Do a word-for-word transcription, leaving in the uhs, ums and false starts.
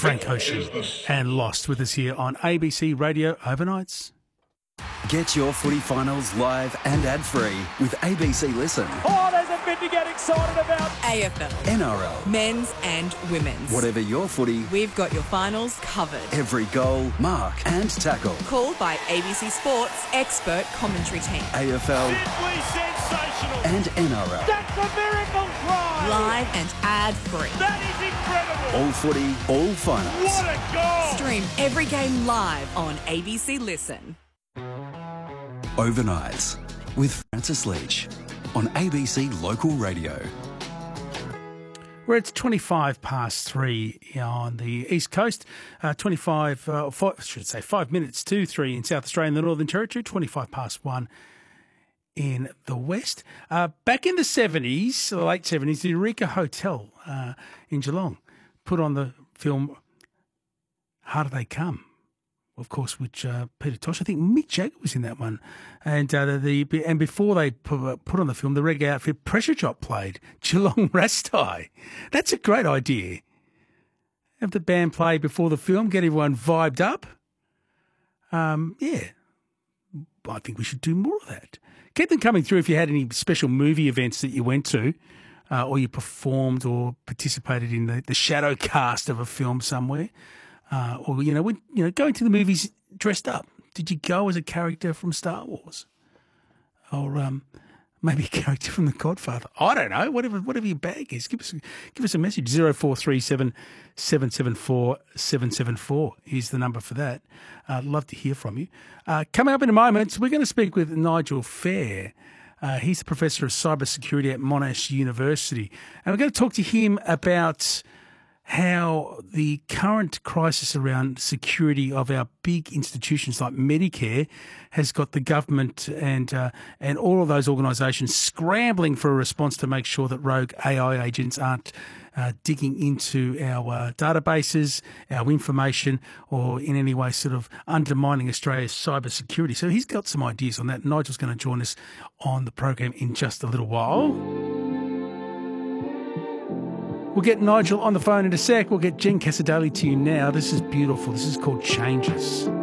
Frank Ocean and Lost with us here on A B C Radio Overnights. Get your footy finals live and ad-free with A B C Listen. Oh, there's a bit to get excited about. A F L, N R L, men's and women's. Whatever your footy, We've got your finals covered. every goal, mark and tackle. Called by A B C Sports expert commentary team. A F L Simply sensational. and N R L. That's a miracle try. Live and ad-free. That is incredible. All footy, all finals. What a goal. Stream every game live on A B C Listen. Overnights with Francis Leach on A B C Local Radio. Where it's twenty-five past three on the East Coast, uh, twenty-five, uh, five, I should say five minutes to three in South Australia and the Northern Territory, twenty-five past one in the West. Uh, back in the seventies, the late seventies, the Eureka Hotel uh, in Geelong put on the film Harder They Come. Of course, which uh, Peter Tosh, I think Mick Jagger was in that one, and uh, the and before they put, put on the film, the reggae outfit Pressure Drop played Geelong Rastai. That's a great idea. Have the band play before the film, get everyone vibed up. Um, yeah, I think we should do more of that. Keep them coming through if you had any special movie events that you went to, uh, or you performed or participated in the, the shadow cast of a film somewhere. Uh, or, you know, when, you know, going to the movies dressed up. Did you go as a character from Star Wars? Or um, maybe a character from The Godfather? I don't know. Whatever whatever your bag is. Give us, give us a message. zero four three seven, seven seven four, seven seven four is the number for that. I'd uh, love to hear from you. Uh, coming up in a moment, we're going to speak with Nigel Fair. Uh, he's the Professor of Cybersecurity at Monash University. And we're going to talk to him about how the current crisis around security of our big institutions like Medicare has got the government and uh, and all of those organisations scrambling for a response to make sure that rogue A I agents aren't uh, digging into our uh, databases, our information, or in any way sort of undermining Australia's cyber security. So he's got some ideas on that. Nigel's going to join us on the program in just a little while. We'll get Nigel on the phone in a sec. We'll get Jen Casadali to you now. This is beautiful. This is called Changes.